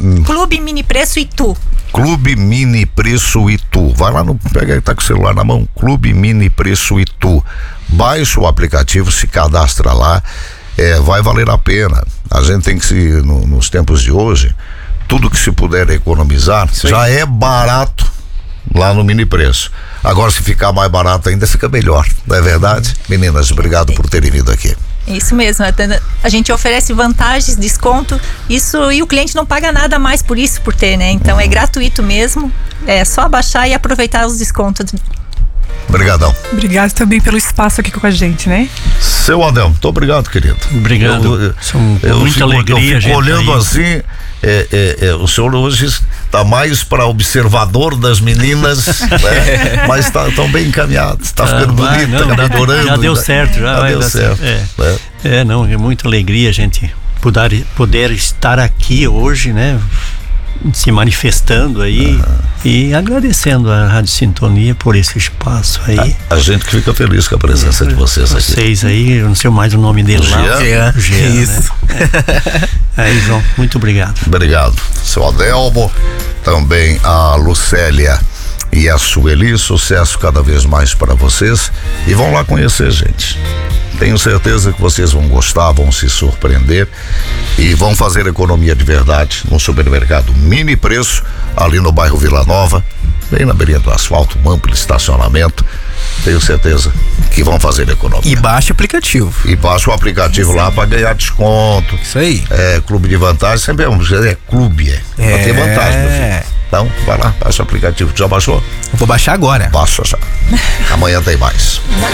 Clube Mini Preço Itu. Clube Mini Preço Itu. Vai lá no... Pega aí, tá com o celular na mão. Clube Mini Preço Itu. Baixa o aplicativo, se cadastra lá. Vai valer a pena. A gente tem que nos tempos de hoje, tudo que se puder economizar, já é barato lá no Mini Preço. Agora, se ficar mais barato ainda, fica melhor. Não é verdade? Meninas, obrigado por terem vindo aqui. Isso mesmo, a gente oferece vantagens, desconto, isso, e o cliente não paga nada mais por isso, por ter, né? Então é gratuito mesmo, é só baixar e aproveitar os descontos. Obrigadão. Obrigado também pelo espaço aqui com a gente, né? Seu Adel, muito obrigado, querido. Obrigado. Muita alegria, eu fico olhando aí. assim, o senhor hoje está mais para observador das meninas, né? Mas está tão bem encaminhado, está ficando bonito, está adorando. Já deu certo, já deu certo. É muita alegria a gente poder estar aqui hoje, né? Se manifestando aí e agradecendo a Rádio Sintonia por esse espaço aí. A gente que fica feliz com a presença de vocês aqui. Vocês aí, eu não sei mais o nome dele lá. Jean, isso. Né? Aí, João, muito obrigado. Obrigado. Seu Adelmo, também a Lucélia e a Sueli, sucesso cada vez mais para vocês. E vão lá conhecer, gente. Tenho certeza que vocês vão gostar, vão se surpreender e vão fazer economia de verdade no supermercado Mini Preço, ali no bairro Vila Nova, bem na beirinha do asfalto, um amplo estacionamento. Tenho certeza que vão fazer economia. E baixa o aplicativo. E baixa o aplicativo lá para ganhar desconto. Isso aí. Clube de vantagem, sempre clube, pra ter vantagem, meu filho. Então, vai lá, baixa o aplicativo. Já baixou? Eu vou baixar agora. Baixa já. Amanhã tem mais.